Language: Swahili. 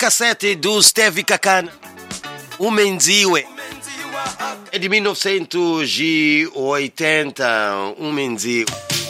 cassete do Stevie Kakana, Umenziwe. É de 1980, Umenziwe.